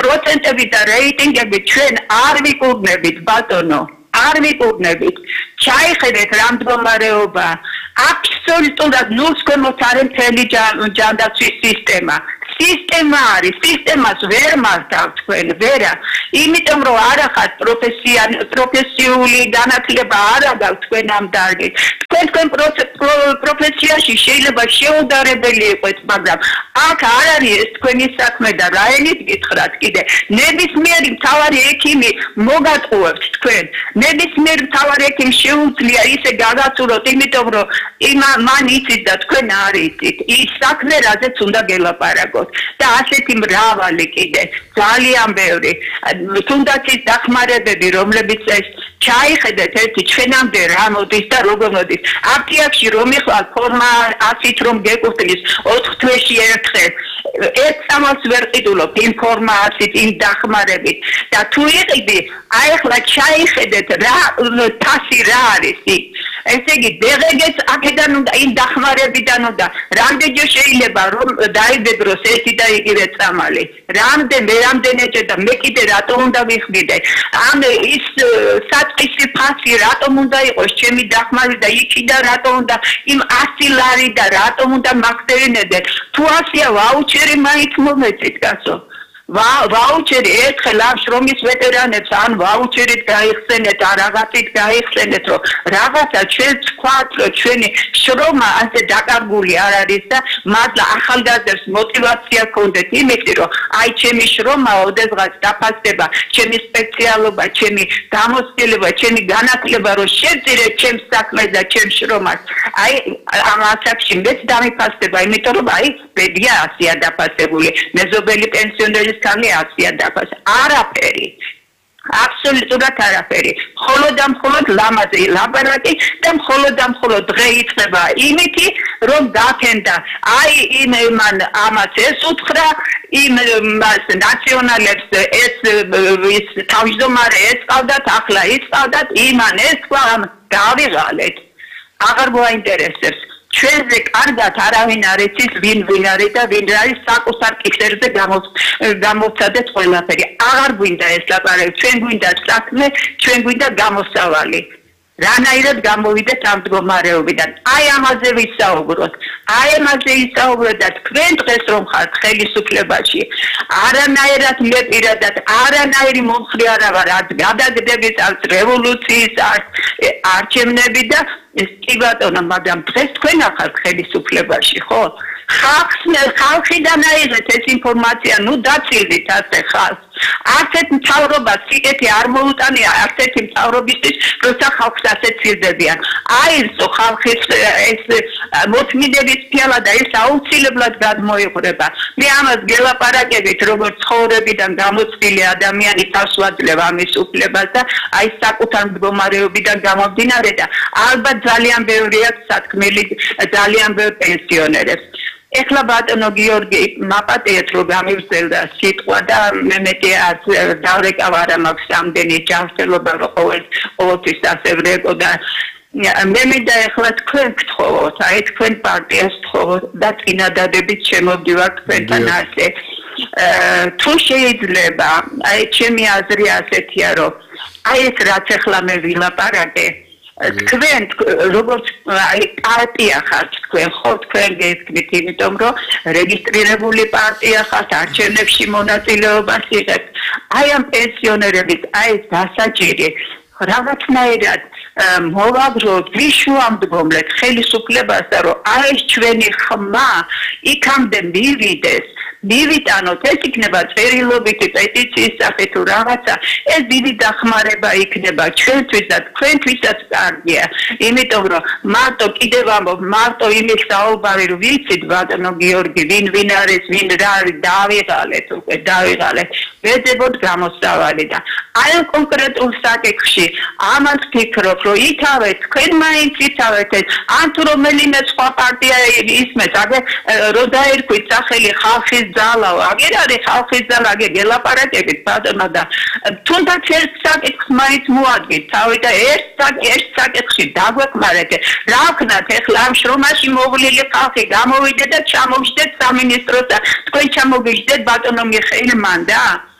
პროცენტები და რეიტინგები ჩვენ არ ვიკურნებით ბატონო არ ვიკურნებით ჩაიხედეთ რა მდგომარეობა აბსოლუტურად ნულს ქვემოთ არის მთელი ჯანდაცვის სისტემა სისტემა არის სისტემას ვერ მართავთ თქვენ ვერა იმიტომ რომ არ ახართ პროფესიული განათლება არ აქვს თქვენ ამ დარგით თქვენ პროფესიაში შეიძლება შეუდარებელი იყოთ მაგრამ აქ არ არის ეს თქვენი საქმე და რაენით გითხრათ კიდე ნებისმიერი მთავარი ექიმი მოგატყუებთ თქვენ ნებისმიერი მთავარი ექიმი შეუძლია ისე გაგაცუროთ იმიტომ რომ მან იცით და თქვენ არ იცით ის საქმე რაზეც უნდა გელაპარაკოთ და ასეთი მრავალი კიდე ძალიან ბევრი თუნდაც ის დახმარებები რომლებიც ეს ჩაიხედეთ ერთი ჩვენამდე რა მოდის და როგორ მოდის აფთიაქში რომ იხვალ ფორმა ასით რომ გეკუთვნის 4 თვეში ერთხელ ერთ წამალს ვერ ყიდულობ ინფორმაციით იმ დახმარებით და თუ იყიდი აი ახლა ჩაიხედეთ რა თასი რა არის იქ ესე იგი დღეგეც აქედან უნდა იმ დახმარებიდან უნდა რამდენჯერ შეიძლება რომ დაიბედროს ერთი და იგივე წამალი რამდენჯერ და მე კიდე რატომ უნდა ვიხდიდე ამ ის საწყისი ფასი რატომ უნდა იყოს ჩემი დახმარება და იქიდან რატომ უნდა იმ 100 ლარი და რატომ უნდა მაგდერინებდე თუ ასია ვაუჩერი მაინც მომეწით კაცო ვაუჩერი ერთხელ ამ შრომის ვეტერანებს ან ვაუჩერით გაიხსენეთ ან რაღაცით გაიხსენეთ რომ რაღაცა ჩვენ ვთქვათ რომ ჩვენი შრომა ასე დაკარგული არ არის და მართლა ახალგაზრდებს мотиваცია გქონდეთ იმით რომ აი ჩემი შრომა ოდესღაც დაფასდება ჩემი სპეციალობა ჩემი გამოცდილება ჩემი განათლება რომ შეძირეთ ჩემს საქმეს და ჩემს შრომას აი ამ ასაკში მეც დამიფასდება იმიტომ რომ აი ბედია ასია დაფასებული მეზობელი პენსიონერის კანი ასია დაფასე არაფერი აბსოლუტურად არაფერი მხოლოდ და მხოლოდ ლამაზი ლაპარაკი და მხოლოდ და მხოლოდ დღე იწყება იმითი რომ გაქენდა აი იმ ამას ეს უთხრა იმ ნაციონალებს ეს თავმჯდომარე ეს ყავდათ ახლა ის ყავდათ იმან ეს თქვა გავიღალეთ აღარ მოაინტერესებს ჩვენზე კარგად არავინ არ იცის ვინ არის და ვინ არის საკუთარ კითერზე გამოვცადეთ ყველაფერი აღარ გვინდა ეს ლაპარაკი ჩვენ გვინდა საქმე ჩვენ გვინდა გამოსავალი რანაირად გამოვიდეთ ამ მდგომარეობიდან აი ამაზე ვისაუბროთ და თქვენ დღეს რომ ხართ ხელისუფლებაში არანაირად მე პირადად არანაირი მომხრე არა ვარ არც გადაგდების არც რევოლუციის არც არჩევნები და ეს კი ბატონო მაგრამ დღეს თქვენ ახართ ხელისუფლებაში ხო ხალხიდან აიღეთ ეს ინფორმაცია ნუ დაცილდით ასე ხალხს ასეთ მთავრობას სიკეთე არ მოუტანია ასეთი მთავრობისთვის როცა ხალხს ასე ცილდებიან აირსო ხალხის ეს მოწმიდების ფიალა და ეს აუცილებლად გადმოიყურება მე ამას გელაპარაკებით როგორც ცხოვრებიდან გამოცდილი ადამიანი თავს ვაძლევ ამის უფლებას და აი საკუთარ მდგომარეობიდან გამომდინარე და ალბათ ძალიან ბევრია სათქმელი ძალიან ბევრ პენსიონერებს ეხლა ბატონო გიორგი მაპატიეთ რომ გამივსელდა სიტყვა და მე მეტი არც დავრეკავ არა მაქვს ამდენი ჯანმრთელობა რომ ყოველთვის ასე ვრეკო და მე მინდა ეხლა თქვენ გთხოვოთ აი თქვენ პარტიას გთხოვოთ და წინადადებით შემოვდივარ თქვენთან ასე თუ შეიძლება აი ჩემი აზრი ასეთია რომ აი ეს რაც ეხლა მე ვილაპარაკე თქვენ როგორც აი პარტია ხართ თქვენ ხო თქვენ გეცქმით იმიტომ რომ რეგისტრირებული პარტია ხართ არჩევნებში მონაწილეობას იღებთ აი ამ პენსიონერების აი ეს დასაჭირი რაღაცნაირად მოვაგროთ ვიშუამდგომლეთ ხელისუფლებას რომ აი ეს ჩვენი ხმა იქამდე მივიტანოთ ეს იქნება წერილობითი პეტიციის სახით თუ რაღაცა ეს დიდი დახმარება იქნება ჩვენთვის და თქვენთვისაც კარგია იმიტომ რომ მარტო კიდევ ამბობ მარტო იმის საუბარი რომ ვიცით ბატონო გიორგი ვინ არის ვინ რა არის დავიღალეთ ვეძებოთ გამოსავალი და აი ამ კონკრეტულ საკითხში ამას ფიქრობ რომ ითავეთ თქვენ მაინც ითავეთ ან თუ რომელიმე სხვა პარტია ისმეს აგერ რომ დაერქვით სახელი ხალხის ძალაო აგერ არის ხალხის ძალა აგერ გელაპარაკებით ბატონო და თუნდაც ერთ საკითხს მაინც მოადგით თავი და ერთ საკითხში დაგვეკმარეთ რა ვქნათ ეხლა ამ შრომაში მოვლილი ხალხი გამოვიდეთ და ჩამოვიჯდეთ სამინისტროს და თქვენ ჩამოვიჯდეთ ბატონო მიხეილ მან და